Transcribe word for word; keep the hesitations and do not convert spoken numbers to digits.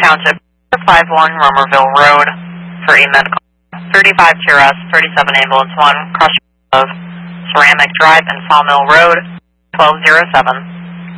Township, five one Romerville Road for a medical. thirty-five T R S, thirty-seven Ambulance one, cross of Ceramic Drive and Sawmill Road, twelve oh seven.